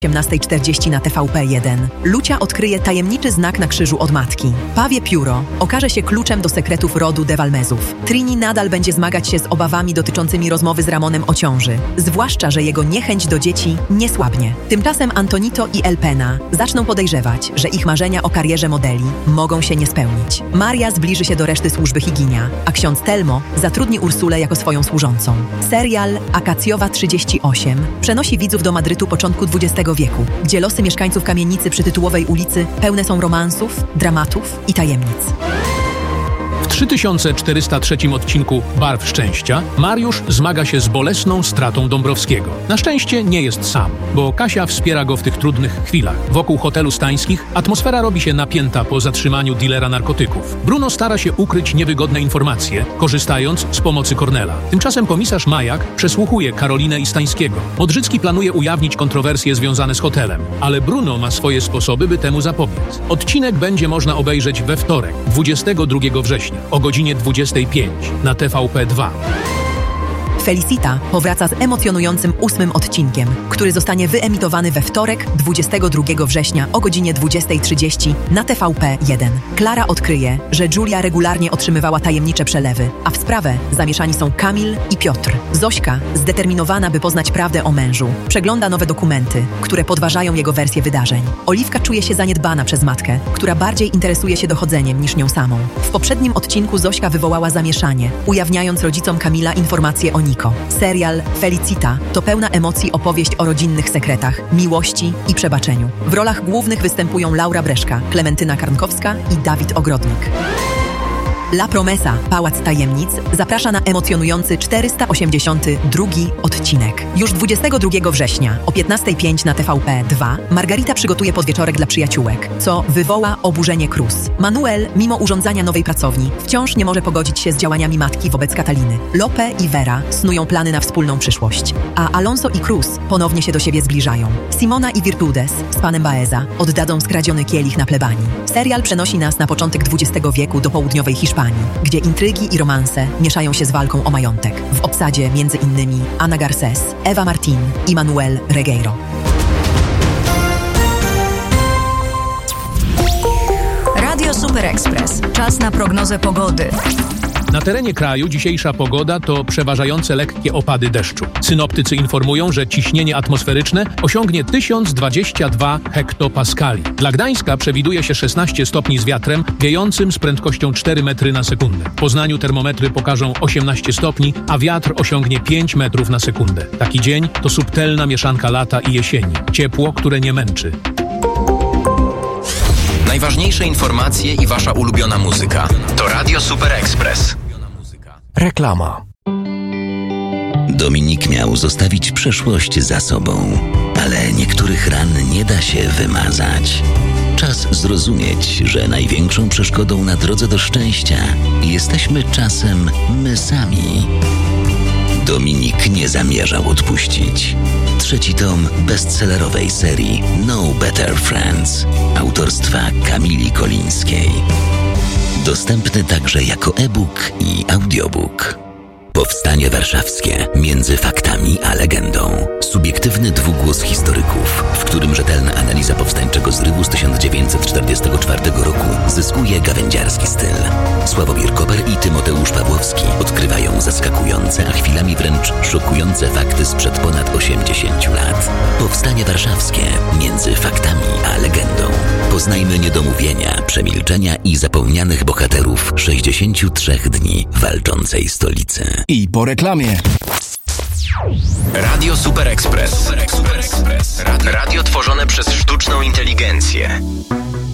18:40 na TVP1. Lucia odkryje tajemniczy znak na krzyżu od matki. Pawie pióro okaże się kluczem do sekretów rodu de Valmezów. Trini nadal będzie zmagać się z obawami dotyczącymi rozmowy z Ramonem o ciąży, zwłaszcza, że jego niechęć do dzieci nie słabnie. Tymczasem Antonito i Elpena zaczną podejrzewać, że ich marzenia o karierze modeli mogą się nie spełnić. Maria zbliży się do reszty służby Higinia, a ksiądz Telmo zatrudni Ursulę jako swoją służącą. Serial Akacjowa 38 przenosi widzów do Madrytu początku XX wieku, gdzie losy mieszkańców kamienicy przy tytułowej ulicy pełne są romansów, dramatów i tajemnic. W 3403 odcinku Barw Szczęścia Mariusz zmaga się z bolesną stratą Dąbrowskiego. Na szczęście nie jest sam, bo Kasia wspiera go w tych trudnych chwilach. Wokół hotelu Stańskich atmosfera robi się napięta po zatrzymaniu dilera narkotyków. Bruno stara się ukryć niewygodne informacje, korzystając z pomocy Kornela. Tymczasem komisarz Majak przesłuchuje Karolinę i Stańskiego. Modrzycki planuje ujawnić kontrowersje związane z hotelem, ale Bruno ma swoje sposoby, by temu zapobiec. Odcinek będzie można obejrzeć we wtorek, 22 września. O godzinie 25 na TVP2. Felicita powraca z emocjonującym 8. odcinkiem, który zostanie wyemitowany we wtorek, 22 września o godzinie 20:30 na TVP1. Klara odkryje, że Julia regularnie otrzymywała tajemnicze przelewy, a w sprawę zamieszani są Kamil i Piotr. Zośka, zdeterminowana, by poznać prawdę o mężu, przegląda nowe dokumenty, które podważają jego wersję wydarzeń. Oliwka czuje się zaniedbana przez matkę, która bardziej interesuje się dochodzeniem niż nią samą. W poprzednim odcinku Zośka wywołała zamieszanie, ujawniając rodzicom Kamila informacje o Niko. Serial Felicita to pełna emocji opowieść o rodzinnych sekretach, miłości i przebaczeniu. W rolach głównych występują Laura Breszka, Klementyna Karnkowska i Dawid Ogrodnik. La Promesa, Pałac Tajemnic, zaprasza na emocjonujący 482 odcinek. Już 22 września o 15:05 na TVP2 Margarita przygotuje podwieczorek dla przyjaciółek, co wywoła oburzenie Cruz. Manuel, mimo urządzania nowej pracowni, wciąż nie może pogodzić się z działaniami matki wobec Kataliny. Lope i Vera snują plany na wspólną przyszłość, a Alonso i Cruz ponownie się do siebie zbliżają. Simona i Virtudes z panem Baeza oddadzą skradziony kielich na plebanii. Serial przenosi nas na początek XX wieku do południowej Hiszpanii, gdzie intrygi i romanse mieszają się z walką o majątek. W obsadzie m.in. Ana Garcés, Ewa Martin i Manuel Regueiro. Radio Super Express. Czas na prognozę pogody. Na terenie kraju dzisiejsza pogoda to przeważające lekkie opady deszczu. Synoptycy informują, że ciśnienie atmosferyczne osiągnie 1022 hektopaskali. Dla Gdańska przewiduje się 16 stopni z wiatrem wiejącym z prędkością 4 metry na sekundę. W Poznaniu termometry pokażą 18 stopni, a wiatr osiągnie 5 metrów na sekundę. Taki dzień to subtelna mieszanka lata i jesieni. Ciepło, które nie męczy. Najważniejsze informacje i wasza ulubiona muzyka. To Radio Super Express. Reklama. Dominik miał zostawić przeszłość za sobą, ale niektórych ran nie da się wymazać. Czas zrozumieć, że największą przeszkodą na drodze do szczęścia jesteśmy czasem my sami. Dominik nie zamierzał odpuścić. 3. tom bestsellerowej serii No Better Friends autorstwa Kamili Kolińskiej. Dostępny także jako e-book i audiobook. Powstanie warszawskie między faktami a legendą. Subiektywny dwugłos historyków, w którym rzetelna analiza powstańczego zrywu z 1944 roku zyskuje gawędziarski styl. Sławomir Koper i Tymoteusz Pawłowski odkrywają zaskakujące, a chwilami wręcz szokujące fakty sprzed ponad 80 lat. Powstanie warszawskie między faktami a legendą. Poznajmy niedomówienia, przemilczenia i zapomnianych bohaterów 63 dni walczącej stolicy. I po reklamie. Radio Super Express. Radio tworzone przez sztuczną inteligencję.